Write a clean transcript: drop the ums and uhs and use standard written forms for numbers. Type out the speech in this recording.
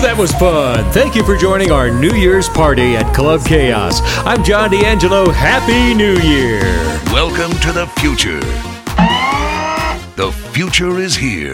That was fun. Thank you for joining our New Year's party at Club Chaos. I'm John D'Angelo. Happy New Year. Welcome to the future. The future is here.